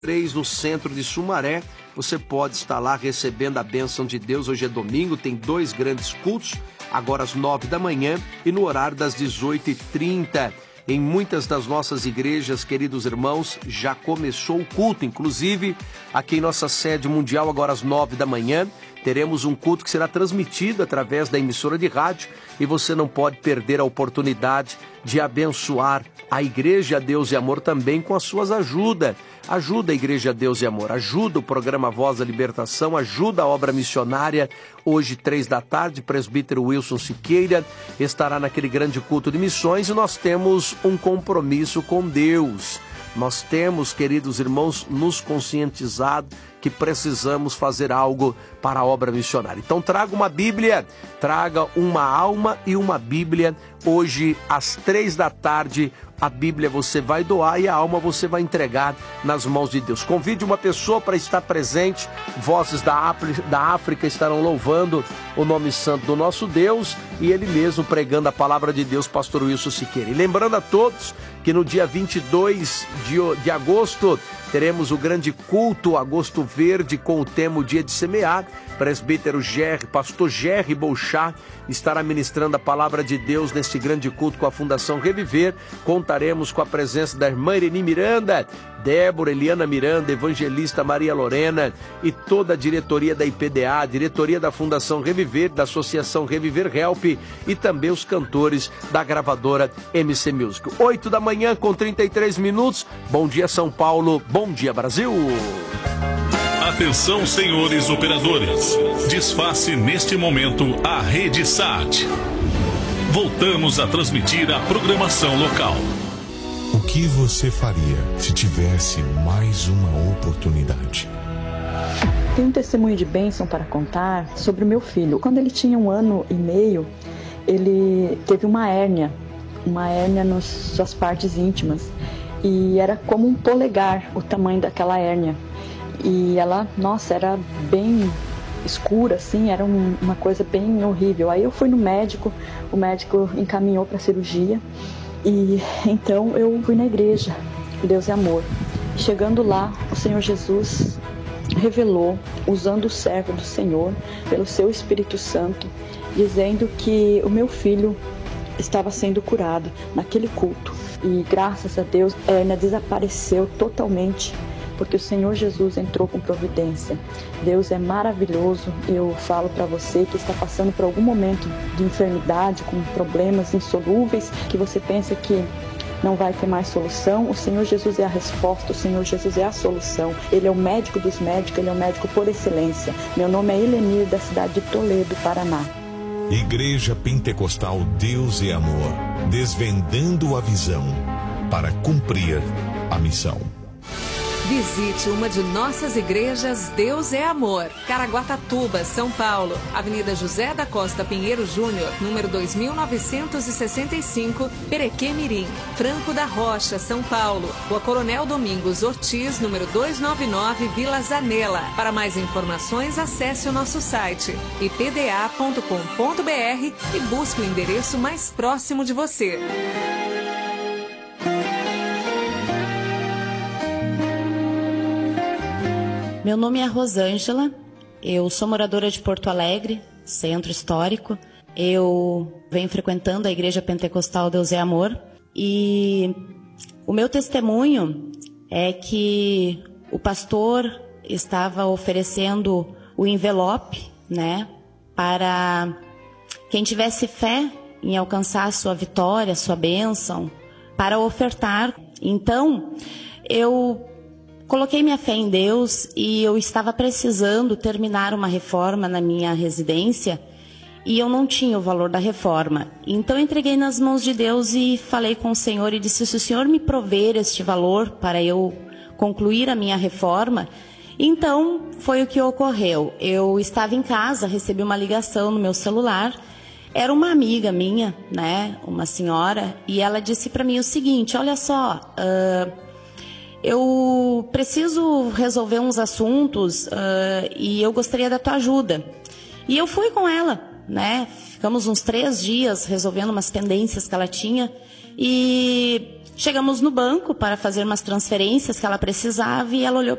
3 no centro de Sumaré. Você pode estar lá recebendo a bênção de Deus. Hoje é domingo, tem 2 grandes cultos, agora às 9 da manhã e no horário das 18h30. Em muitas das nossas igrejas, queridos irmãos, já começou o culto. Inclusive, aqui em nossa sede mundial, agora às 9 da manhã, teremos um culto que será transmitido através da emissora de rádio e você não pode perder a oportunidade de abençoar a Igreja Deus e Amor também com as suas ajudas. Ajuda a Igreja Deus e Amor, ajuda o programa Voz da Libertação, ajuda a obra missionária. Hoje, 3 da tarde, presbítero Wilson Siqueira estará naquele grande culto de missões e nós temos um compromisso com Deus. Nós temos, queridos irmãos, nos conscientizado que precisamos fazer algo para a obra missionária. Então traga uma Bíblia, traga uma alma e uma Bíblia. Hoje, às 3 da tarde, a Bíblia você vai doar e a alma você vai entregar nas mãos de Deus. Convide uma pessoa para estar presente. Vozes da África estarão louvando o nome santo do nosso Deus e ele mesmo pregando a palavra de Deus, pastor Wilson Siqueira. E lembrando a todos que no dia 22 de agosto teremos o grande culto Agosto Verde com o tema o Dia de Semear. Presbítero pastor Gerry Bolchá estará ministrando a palavra de Deus nesse grande culto com a Fundação Reviver. Contaremos com a presença da irmã Irene Miranda, Débora, Eliana Miranda, evangelista Maria Lorena e toda a diretoria da IPDA, a diretoria da Fundação Reviver, da Associação Reviver Help e também os cantores da gravadora MC Music. 8 da manhã com 33 minutos. Bom dia, São Paulo. Bom dia, Brasil. Atenção, senhores operadores. Desface neste momento a rede SAT. Voltamos a transmitir a programação local. O que você faria se tivesse mais uma oportunidade? Tenho um testemunho de bênção para contar sobre o meu filho. Quando ele tinha 1 ano e meio, ele teve uma hérnia nas suas partes íntimas. E era como um polegar o tamanho daquela hérnia. E ela, era bem escura, assim, era uma coisa bem horrível. Aí eu fui no médico, o médico encaminhou para cirurgia. E então eu fui na igreja, Deus é Amor. Chegando lá, o Senhor Jesus revelou, usando o servo do Senhor, pelo seu Espírito Santo, dizendo que o meu filho estava sendo curado naquele culto. E graças a Deus, a hérnia desapareceu totalmente, porque o Senhor Jesus entrou com providência. Deus é maravilhoso. Eu falo para você que está passando por algum momento de enfermidade, com problemas insolúveis, que você pensa que não vai ter mais solução. O Senhor Jesus é a resposta, o Senhor Jesus é a solução. Ele é o médico dos médicos, ele é o médico por excelência. Meu nome é Helenir, da cidade de Toledo, Paraná. Igreja Pentecostal Deus e Amor, desvendando a visão para cumprir a missão. Visite uma de nossas igrejas Deus é Amor, Caraguatatuba, São Paulo, Avenida José da Costa Pinheiro Júnior, número 2965, Perequê-Mirim, Franco da Rocha, São Paulo, Rua Coronel Domingos Ortiz, número 299, Vila Zanella. Para mais informações, acesse o nosso site ipda.com.br e busque o endereço mais próximo de você. Meu nome é Rosângela, eu sou moradora de Porto Alegre, centro histórico. Eu venho frequentando a Igreja Pentecostal Deus é Amor e o meu testemunho é que o pastor estava oferecendo o envelope, para quem tivesse fé em alcançar a sua vitória, a sua bênção, para ofertar. Então, eu coloquei minha fé em Deus e eu estava precisando terminar uma reforma na minha residência e eu não tinha o valor da reforma. Então eu entreguei nas mãos de Deus e falei com o Senhor e disse: se o Senhor me prover este valor para eu concluir a minha reforma, então foi o que ocorreu. Eu estava em casa, recebi uma ligação no meu celular, era uma amiga minha, uma senhora, e ela disse para mim o seguinte: olha só, eu preciso resolver uns assuntos e eu gostaria da tua ajuda. E eu fui com ela, Ficamos uns 3 dias resolvendo umas pendências que ela tinha. E Chegamos no banco para fazer umas transferências que ela precisava e ela olhou